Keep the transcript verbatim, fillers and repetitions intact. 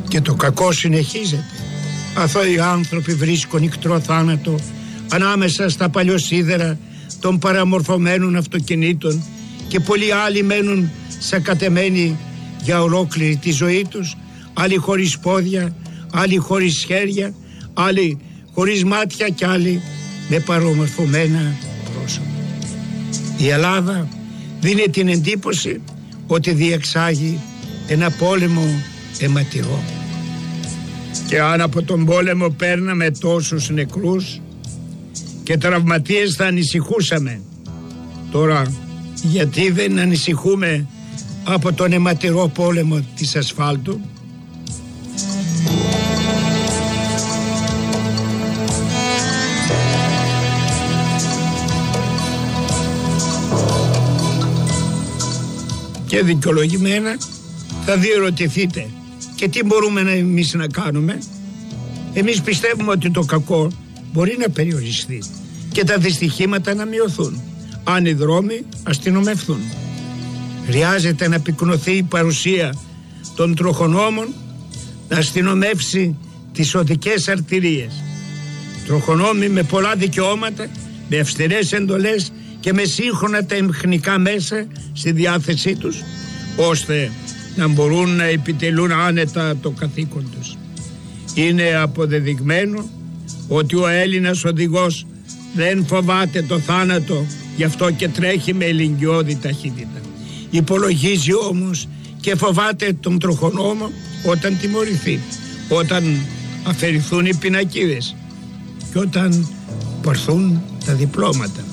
Και το κακό συνεχίζεται. Αθώοι άνθρωποι βρίσκουν ικτρό θάνατο ανάμεσα στα παλιοσίδερα των παραμορφωμένων αυτοκινήτων και πολλοί άλλοι μένουν σακατεμένοι για ολόκληρη τη ζωή τους, άλλοι χωρίς πόδια, άλλοι χωρίς χέρια, άλλοι χωρίς μάτια και άλλοι με παραμορφωμένα πρόσωπα. Η Ελλάδα δίνει την εντύπωση ότι διεξάγει ένα πόλεμο αιματηρό. Και αν από τον πόλεμο παίρναμε τόσους νεκρούς και τραυματίες θα ανησυχούσαμε. Τώρα γιατί δεν ανησυχούμε από τον αιματηρό πόλεμο της ασφάλτου? Και δικαιολογημένα θα διερωτηθείτε, και τι μπορούμε να εμείς να κάνουμε? Εμείς πιστεύουμε ότι το κακό μπορεί να περιοριστεί και τα δυστυχήματα να μειωθούν αν οι δρόμοι αστυνομευθούν. Χρειάζεται να πυκνωθεί η παρουσία των τροχονόμων να αστυνομεύσει τις οδικές αρτηρίες. Τροχονόμοι με πολλά δικαιώματα, με αυστηρές εντολές και με σύγχρονα τεχνικά μέσα στη διάθεσή τους, ώστε να μπορούν να επιτελούν άνετα το καθήκον τους. Είναι αποδεδειγμένο ότι ο Έλληνας οδηγός δεν φοβάται το θάνατο, γι' αυτό και τρέχει με ηλικιώδη ταχύτητα. Υπολογίζει όμως και φοβάται τον τροχονόμο όταν τιμωρηθεί, όταν αφαιρηθούν οι πινακίδες και όταν πάρθουν τα διπλώματα.